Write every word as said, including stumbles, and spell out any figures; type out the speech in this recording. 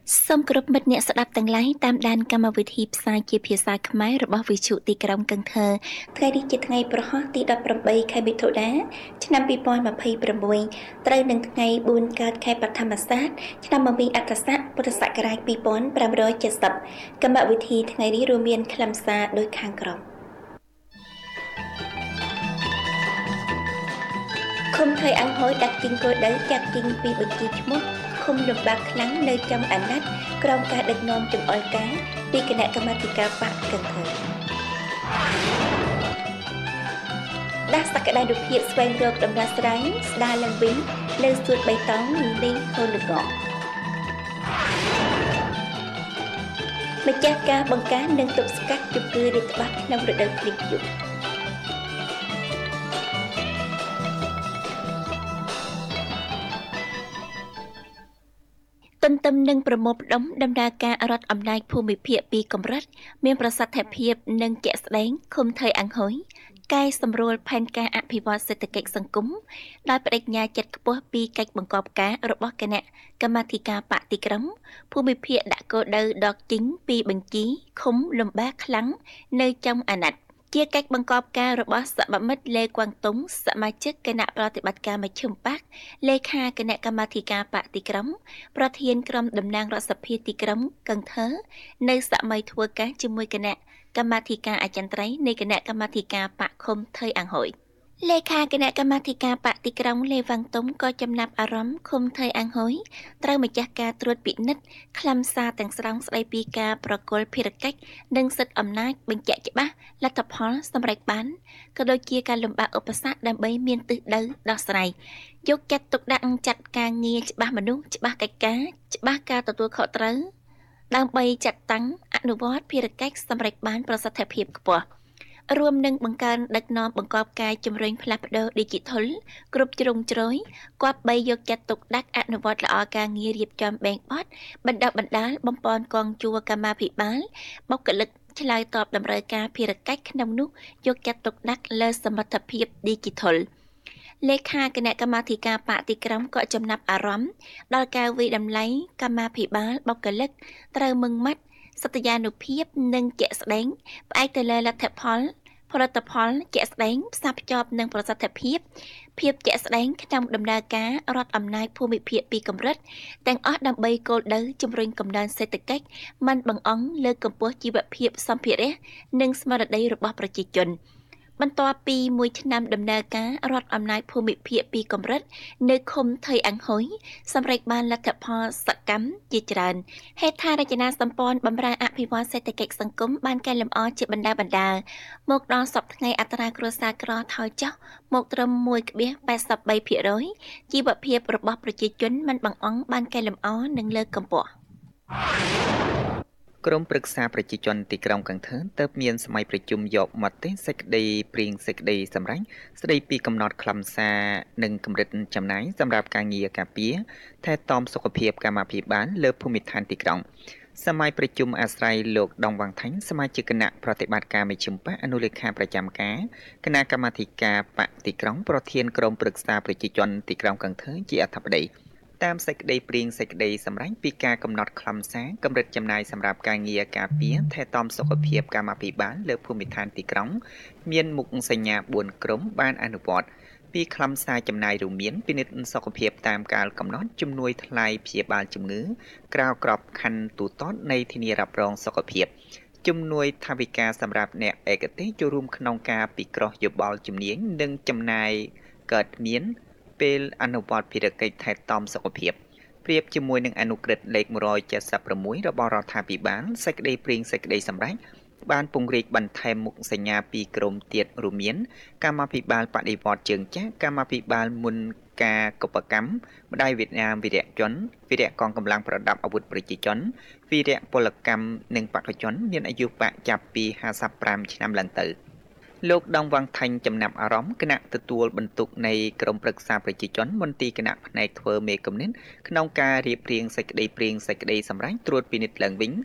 សូមគោរពមិត្តអ្នកស្ដាប់ទាំងឡាយតាមដានកម្មវិធីផ្សាយជាភាសាខ្មែររបស់វិទ្យុទីក្រុងកឹងថឺថ្ងៃនេះជាថ្ងៃប្រហោះទីដប់ប្រាំបីខែមិថុនាឆ្នាំពីរពាន់ម្ភៃប្រាំមួយត្រូវនឹងថ្ងៃបួនកើតខែបឋមស័កឆ្នាំមមីអក្សរពុទ្ធសករាជពីរពាន់ប្រាំរយចេសិបកម្មវិធីថ្ងៃនេះរួមមានខ្លឹមសារដូចខាងក្រោមឃុំថៃអង្គហួយដាក់ជីងគោលដៅចាក់ជីងពីបញ្ជីឈ្មោះឃុំលំបាកខ្លាំងនៅចំអាណត្តិក្រោមការដឹកនាំចង្អុលការពីគណៈកម្មាធិការបកកឹងថឺដាស់សក្តានុភាពស្វែងរកដំណោះស្រាយស្ដារឡើងវិញនៅសួនបៃតងនេះហូនល្ងម្ចាស់ការបង្ការនិងទប់ស្កាត់ជំងឺរាតត្បាតក្នុងរដូវភ្លៀងធ្យូងទន្ទឹមនឹងប្រមូលផ្ដុំដំណើរការរដ្ឋអំណាចភូមិភាគពីកម្រិតមានប្រសិទ្ធភាពនិងជាក់ស្ដែងឃុំថៃអង្គហុយកែសម្រួលផែនការអភិវឌ្ឍសេដ្ឋកិច្ចសង្គមដោយបដិញ្ញាចិត្តខ្ពស់ពីកិច្ចបង្គាប់ការរបស់គណៈកម្មាធិការបកទីក្រុងភូមិភាគដាក់គោលដៅដកជីងពីបញ្ជីឃុំលំបាកខ្លាំងនៅចំអាណត្តិជាកិច្ចបង្គាប់ការរបស់សមាមិត្តលេកួងតុងសមាជិកគណៈប្រតិបត្តិការមជ្ឈិមបក្សលេខាគណៈកម្មាធិការបកទីក្រុងប្រធានក្រុមតំណាងរដ្ឋសភាទីក្រុងកឹងថឺនៅសម័យធ្វើការជាមួយគណៈកម្មាធិការអចិន្ត្រៃយ៍នៃគណៈកម្មាធិការបកឃុំថៃអង្គហុយលេខាគណៈកម្មាធិការបកទីក្រុងលេវ៉ាងតុងក៏ចំណាប់អារម្មណ៍ឃុំថៃអង្គហុយត្រូវម្ចាស់ការត្រួតពិនិត្យខ្លឹមសារទាំងស្រុងស្ដីពីការប្រគល់ភារកិច្ចនិងសិទ្ធិអំណាចបញ្ជាក់ច្បាស់លទ្ធផលសម្រេចបានក៏ដូចជាការលំបាកឧបសគ្គដើម្បីមានទិសដៅដោះស្រាយយកចិត្តទុកដាក់ចាត់ការងារច្បាស់មនុស្សច្បាស់កិច្ចការច្បាស់ការទទួលខុសត្រូវដើម្បីចាត់តាំងអនុវត្តភារកិច្ចសម្រេចបានប្រសិទ្ធភាពខ្ពស់រួមនឹងបង្កើនដឹកនាំបង្កប់ការជំរុញផ្លាស់ប្ដូរ Digital គ្រប់ជ្រុងជ្រោយគប្បីយកចិត្តទុកដាក់អនុវត្តល្អការងាររៀបចំបែងបត់បណ្ដុះបណ្ដាលបំពេញកងជួរកម្មាភិបាលបុគ្គលិកឆ្លើយតបតម្រូវការភារកិច្ចក្នុងនោះយកចិត្តទុកដាក់លើសមត្ថភាព Digital លេខាគណៈកម្មាធិការបកទីក្រុងក៏ចំណាប់អារម្មណ៍ដល់ការវិតម្លៃកម្មាភិបាលបុគ្គលិកត្រូវមឹងម៉ាត់សត្យានុភាពនិងជាក់ស្ដែងផ្អែកទៅលើលទ្ធផលផលិតផលជាក់ស្ដែងផ្សារភ្ជាប់នឹងប្រសិទ្ធភាពភាពជាក់ស្ដែងក្នុងដំណើរការរដ្ឋអំណាចភូមិភាគពីកម្រិតទាំងអស់ដើម្បីគោលដៅជំរុញកំណើនសេដ្ឋកិច្ចមិនបង្អង់លើកកម្ពស់ជីវភាពសម្ភារៈនិងស្មារតីរបស់ប្រជាជនបន្ទាប់ពីមួយឆ្នាំដំណើរការរដ្ឋអំណាចភូមិភាគពីកម្រិតនៅឃុំថៃអង្គហុយសម្រេចបានលទ្ធផលសកម្មជាច្រើនហេដ្ឋារចនាសម្ព័ន្ធបម្រើអភិវឌ្ឍសេដ្ឋកិច្ចសង្គមបានកែលម្អជាបណ្ដាបណ្ដាមកដល់សប្តាហ៍ថ្ងៃអត្រាគ្រួសារក្រថយចុះមកត្រឹម មួយភាគប៉ែតសិបបីភាគរយ ជីវភាពរបស់ប្រជាជនមិនបង្អង់បានកែលម្អនិងលើកកម្ពស់ក្រុមប្រឹក្សាប្រជាជនទីក្រុងកឹងថឺទើបមានសម័យប្រជុំយកមតិសេចក្តីព្រៀងសេចក្តីសម្រេចស្តីពីកំណត់ខ្លឹមសារនិងកម្រិតចំណាយសម្រាប់ការងារការពារថែទាំសុខភាពកម្មាភិបាលលើភូមិឋានទីក្រុងសម័យប្រជុំអាស្រ័យលោកដងវ៉ាងថាញ់សមាជិកគណៈប្រតិបត្តិការមជ្ឈិមបក្សអនុលេខាប្រចាំការគណៈកម្មាធិការបកទីក្រុងប្រធានក្រុមប្រឹក្សាប្រជាជនទីក្រុងកឹងថឺជាអធិបតីតាមសេចក្តីព្រៀងសេចក្តីសម្រេចពីការកំណត់ខ្លឹមសារកម្រិតចំណាយសម្រាប់ការងារការពារថែទាំសុខភាពកម្មាភិបាលលើភូមិឋានទីក្រុងមានមុខសញ្ញាបួនក្រុមបានអនុវត្តពីខ្លឹមសារចំណាយរួមមានពិនិត្យសុខភាពតាមកាលកំណត់ជំនួយថ្លៃព្យាបាលជំងឺក្រៅក្របខ័ណ្ឌទូទាត់នៃធានារ៉ាប់រងសុខភាពជំនួយថវិកាសម្រាប់អ្នកឯកទេសចូលរួមក្នុងការពិគ្រោះយោបល់ជំនាញនិងចំណាយកើតមានពេលអនុវត្តភារកិច្ចថែទាំសុខភាពប្រៀបជាមួយនឹងអនុក្រឹត្យលេខមួយរយเจ็ดสิบหกរបស់រដ្ឋាភិបាលសេចក្តីព្រៀងសេចក្តីសម្រេចបានពង្រីកបន្ថែមមុខសញ្ញាពីក្រមទៀតរួមមានកម្មាភិបាលបដិវត្តជើងចាស់កម្មាភិបាលមុនការកុបកម្មម្ដាយវៀតណាមវីរៈជនវីរៈកងកម្លាំងប្រដាប់អាវុធប្រជាជនវីរៈពលកម្មនិងបកជនមានអាយុបកចាប់ពីห้าสิบห้าឆ្នាំឡើងទៅលោកដងវ៉ាងថាញ់ចំណាប់អារម្មណ៍គណៈទទួលបន្ទុកនៃក្រមប្រឹក្សាប្រជាជនមន្ទីរគណៈផ្នែកធ្វើមេគំនិតក្នុងការរៀបរៀងសេចក្តីព្រៀងសេចក្តីសម្រេចត្រួតពិនិត្យឡើងវិញ